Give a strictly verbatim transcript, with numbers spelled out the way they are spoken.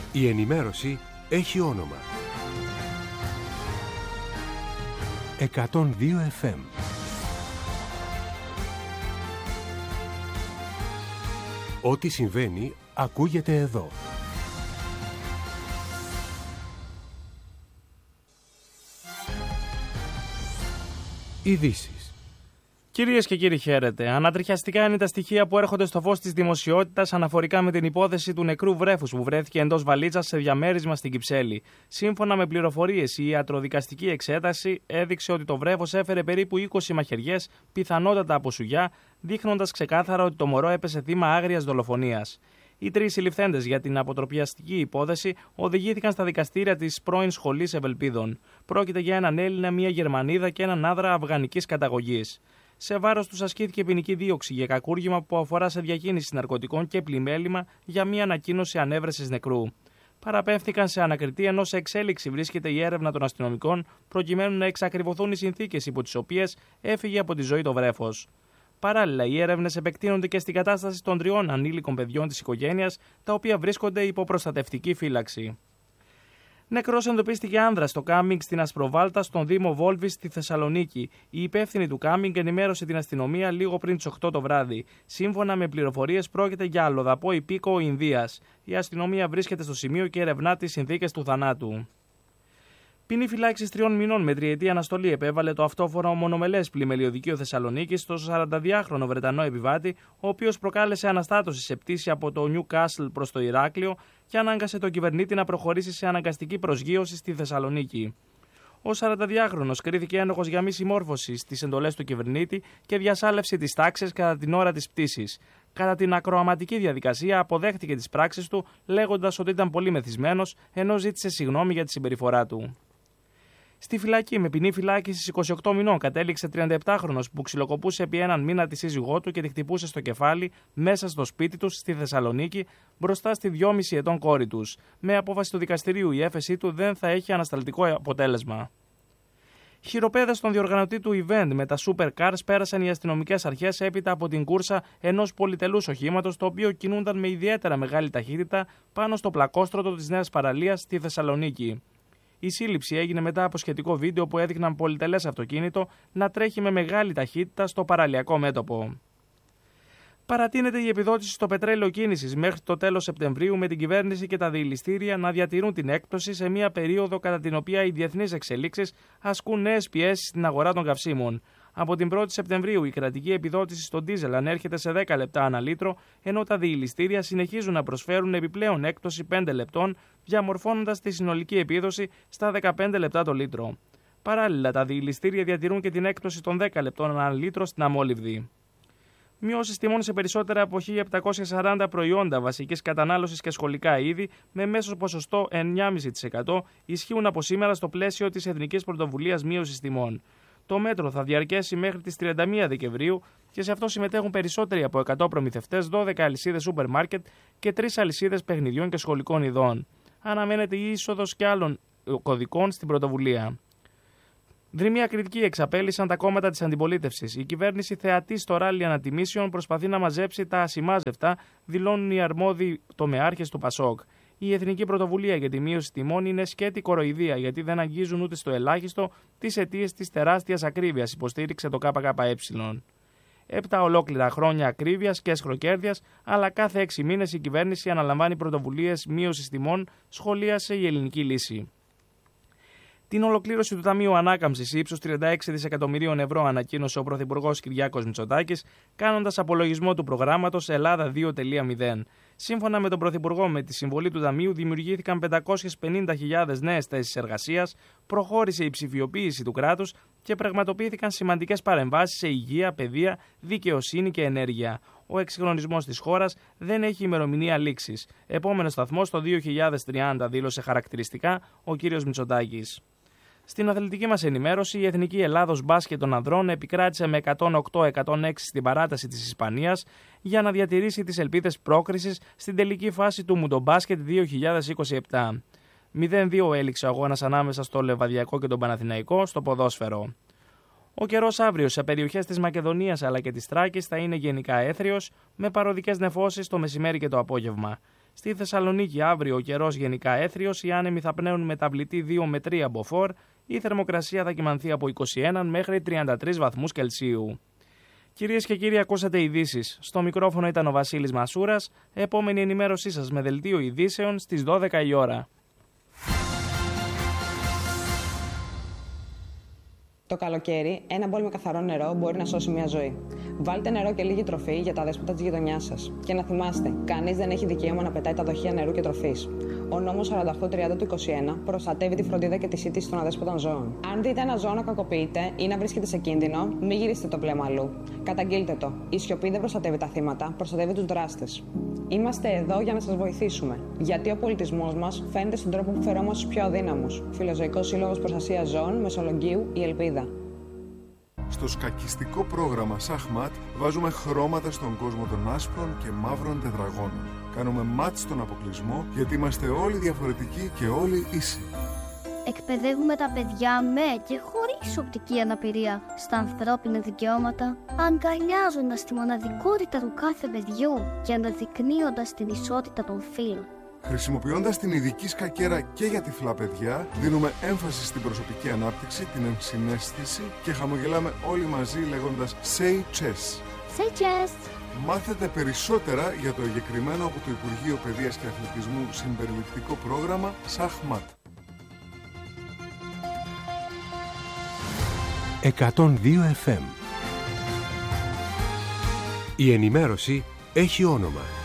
Η ενημέρωση έχει όνομα. εκατόν δύο εφ εμ. Ό,τι συμβαίνει ακούγεται εδώ. Ειδήσεις. Κυρίες και κύριοι, χαίρετε. Ανατριχιαστικά είναι τα στοιχεία που έρχονται στο φως της δημοσιότητας αναφορικά με την υπόθεση του νεκρού βρέφους που βρέθηκε εντός βαλίτσας σε διαμέρισμα στην Κυψέλη. Σύμφωνα με πληροφορίες, η ιατροδικαστική εξέταση έδειξε ότι το βρέφος έφερε περίπου είκοσι μαχαιριές, πιθανότατα από σουγιά, δείχνοντας ξεκάθαρα ότι το μωρό έπεσε θύμα άγριας δολοφονίας. Οι τρεις συλληφθέντες για την αποτροπιαστική υπόθεση οδηγήθηκαν στα δικαστήρια της πρώην Σχολής Ευελπίδων. Πρόκειται για έναν Έλληνα, μια Γερμανίδα και έναν άνδρα αφγανικής καταγωγής. Σε βάρος τους ασκήθηκε ποινική δίωξη για κακούργημα που αφορά σε διακίνηση ναρκωτικών και πλημέλημα για μια ανακοίνωση ανέβρεσης νεκρού. Παραπέμφθηκαν σε ανακριτή ενώ σε εξέλιξη βρίσκεται η έρευνα των αστυνομικών προκειμένου να εξακριβωθούν οι συνθήκες υπό τις οποίες έφυγε από τη ζωή το βρέφος. Παράλληλα, οι έρευνες επεκτείνονται και στην κατάσταση των τριών ανήλικων παιδιών της οικογένειας, τα οποία βρίσκονται υπό προστατευτική φύλαξη. Νεκρός εντοπίστηκε άνδρας στο κάμινγκ στην Ασπροβάλτα, στον Δήμο Βόλβης, στη Θεσσαλονίκη. Η υπεύθυνη του κάμινγκ ενημέρωσε την αστυνομία λίγο πριν τις οκτώ το βράδυ. Σύμφωνα με πληροφορίες, πρόκειται για αλλοδαπό υπήκοο Ινδίας. Η αστυνομία βρίσκεται στο σημείο και ερευνά τις συνθήκες του θανάτου. Ποινή φυλάκισης τριών μηνών με τριετή αναστολή επέβαλε το αυτόφορο μονομελές πλημελιωδικείο Θεσσαλονίκης στο σαρανταδυάχρονο Βρετανό επιβάτη, ο οποίος προκάλεσε αναστάτωση σε πτήση από το Νιου Κάσλ προς το Ηράκλειο και ανάγκασε τον κυβερνήτη να προχωρήσει σε αναγκαστική προσγείωση στη Θεσσαλονίκη. Ο σαρανταδυάχρονος κρίθηκε ένοχος για μη συμμόρφωση στις εντολές του κυβερνήτη και διασάλευση της τάξης κατά την ώρα της πτήσης. Κατά την ακροαματική διαδικασία αποδέχτηκε τις πράξεις του, λέγοντας ότι ήταν πολύ μεθυσμένος, ενώ ζήτησε συγγνώμη για τη συμπεριφορά του. Στη φυλακή με ποινή φυλάκισης είκοσι οκτώ μηνών κατέληξε τριανταεπτάχρονος που ξυλοκοπούσε επί έναν μήνα τη σύζυγό του και τη χτυπούσε στο κεφάλι μέσα στο σπίτι τους στη Θεσσαλονίκη μπροστά στη δυόμιση ετών κόρη τους. Με απόφαση του δικαστηρίου, η έφεσή του δεν θα έχει ανασταλτικό αποτέλεσμα. Χειροπέδες στον διοργανωτή του event με τα Super Cars πέρασαν οι αστυνομικές αρχές έπειτα από την κούρσα ενός πολυτελούς οχήματος, το οποίο κινούνταν με ιδιαίτερα μεγάλη ταχύτητα πάνω στο πλακόστρωτο της Νέας Παραλίας στη Θεσσαλονίκη. Η σύλληψη έγινε μετά από σχετικό βίντεο που έδειχναν πολυτελές αυτοκίνητο να τρέχει με μεγάλη ταχύτητα στο παραλιακό μέτωπο. Παρατείνεται η επιδότηση στο πετρέλαιο κίνησης μέχρι το τέλος Σεπτεμβρίου, με την κυβέρνηση και τα διηλιστήρια να διατηρούν την έκπτωση σε μια περίοδο κατά την οποία οι διεθνείς εξελίξεις ασκούν νέες πιέσεις στην αγορά των καυσίμων. Από την πρώτη Σεπτεμβρίου η κρατική επιδότηση στο ντίζελ ανέρχεται σε δέκα λεπτά ανά λίτρο, ενώ τα διηλιστήρια συνεχίζουν να προσφέρουν επιπλέον έκπτωση πέντε λεπτών, διαμορφώνοντας τη συνολική επίδοση στα δεκαπέντε λεπτά το λίτρο. Παράλληλα, τα διηλιστήρια διατηρούν και την έκπτωση των δέκα λεπτών ανά λίτρο στην αμόλυβδη. Μειώσεις τιμών σε περισσότερα από χίλια επτακόσια σαράντα προϊόντα βασικής κατανάλωσης και σχολικά είδη με μέσο ποσοστό εννιά κόμμα πέντε τοις εκατό ισχύουν από σήμερα στο πλαίσιο της Εθνικής Πρωτοβουλίας Μείωσης Τιμών. Το μέτρο θα διαρκέσει μέχρι τις τριάντα μία Δεκεμβρίου και σε αυτό συμμετέχουν περισσότεροι από εκατό προμηθευτές, δώδεκα αλυσίδες σούπερ μάρκετ και τρεις αλυσίδες παιχνιδιών και σχολικών ειδών. Αναμένεται η είσοδος και άλλων κωδικών στην πρωτοβουλία. Δρυμία κριτική εξαπέλυσαν τα κόμματα της αντιπολίτευσης. Η κυβέρνηση, θεατή στο ράλι ανατιμήσεων, προσπαθεί να μαζέψει τα ασημάζευτα, δηλώνουν οι αρμόδιοι τομεάρχες του ΠΑΣΟΚ. Η Εθνική Πρωτοβουλία για τη Μείωση Τιμών είναι σκέτη κοροϊδία, γιατί δεν αγγίζουν ούτε στο ελάχιστο τις αιτίες της τεράστιας ακρίβειας, υποστήριξε το ΚΚΕ. Έπτα ολόκληρα χρόνια ακρίβειας και αισχροκέρδειας, αλλά κάθε έξι μήνες η κυβέρνηση αναλαμβάνει πρωτοβουλίες μείωσης τιμών, σχολίασε η Ελληνική Λύση. Την ολοκλήρωση του Ταμείου Ανάκαμψης ύψους τριάντα έξι δισεκατομμυρίων ευρώ ανακοίνωσε ο Πρωθυπουργός Κυριάκος Μητσοτάκης, κάνοντας απολογισμό του προγράμματος Ελλάδα δύο τελεία μηδέν. Σύμφωνα με τον Πρωθυπουργό, με τη συμβολή του Ταμείου δημιουργήθηκαν πεντακόσιες πενήντα χιλιάδες νέες θέσεις εργασίας, προχώρησε η ψηφιοποίηση του κράτους και πραγματοποιήθηκαν σημαντικές παρεμβάσεις σε υγεία, παιδεία, δικαιοσύνη και ενέργεια. Ο εξυγχρονισμός της χώρας δεν έχει ημερομηνία λήξης. Επόμενος σταθμός το δύο χιλιάδες τριάντα, δήλωσε χαρακτηριστικά ο κ. Μητσοτάκης. Στην αθλητική μας ενημέρωση, η Εθνική Ελλάδος μπάσκετ των ανδρών επικράτησε με εκατόν οκτώ εκατόν έξι στην παράταση της Ισπανίας για να διατηρήσει τις ελπίδες πρόκρισης στην τελική φάση του Μουντομπάσκετ δύο χιλιάδες είκοσι επτά. μηδέν δύο έληξε ο αγώνας ανάμεσα στο Λεβαδιακό και τον Παναθηναϊκό στο ποδόσφαιρο. Ο καιρός αύριο σε περιοχές της Μακεδονίας αλλά και της Θράκης θα είναι γενικά έθριος, με παροδικές νεφώσεις το μεσημέρι και το απόγευμα. Στη Θεσσαλονίκη αύριο ο καιρός γενικά έθριος, οι άνεμοι θα πνέουν μεταβλητή δύο με τρία μποφόρ, η θερμοκρασία θα κυμανθεί από είκοσι ένα μέχρι τριάντα τρεις βαθμούς Κελσίου. Κυρίες και κύριοι, ακούσατε ειδήσεις. Στο μικρόφωνο ήταν ο Βασίλης Μασούρας. Επόμενη ενημέρωσή σας με δελτίο ειδήσεων στις δώδεκα η ώρα. Το καλοκαίρι, ένα μπολ με καθαρό νερό μπορεί να σώσει μια ζωή. Βάλτε νερό και λίγη τροφή για τα δέσποτα της γειτονιάς σας. Και να θυμάστε, κανείς δεν έχει δικαίωμα να πετάει τα δοχεία νερού και τροφής. Ο νόμος σαράντα οκτώ τριάντα του είκοσι ένα προστατεύει τη φροντίδα και τη σύντηση των αδέσποτων ζώων. Αν δείτε ένα ζώο να κακοποιείται ή να βρίσκεται σε κίνδυνο, μην γυρίσετε το βλέμμα αλλού. Καταγγείλτε το. Η σιωπή δεν προστατεύει τα θύματα, προστατεύει τους δράστες. Είμαστε εδώ για να σας βοηθήσουμε. Γιατί ο πολιτισμός μας φαίνεται στον τρόπο που φερόμαστε στους πιο αδύναμους. Φιλοζωικός Σύλλογος Προστασίας Ζώων Μεσολογγίου, η Ελπίδα. Στο σκακιστικό πρόγραμμα Σαχμάτ βάζουμε χρώματα στον κόσμο των άσπρων και μαύρων τετραγώνων. Κάνουμε μάτ στον αποκλεισμό γιατί είμαστε όλοι διαφορετικοί και όλοι ίσοι. Εκπαιδεύουμε τα παιδιά με και χωρίς οπτική αναπηρία στα ανθρώπινα δικαιώματα, αγκαλιάζοντας τη μοναδικότητα του κάθε παιδιού και αναδεικνύοντας την ισότητα των φύλων. Χρησιμοποιώντας την ειδική σκακέρα και για τυφλά παιδιά, δίνουμε έμφαση στην προσωπική ανάπτυξη, την ενσυναίσθηση και χαμογελάμε όλοι μαζί λέγοντας Say Chess. Say Chess! Μάθετε περισσότερα για το εγκεκριμένο από το Υπουργείο Παιδείας και Αθλητισμού συμπεριληπτικό πρόγραμμα Σαχμάτ. εκατόν δύο εφ εμ. Η ενημέρωση έχει όνομα.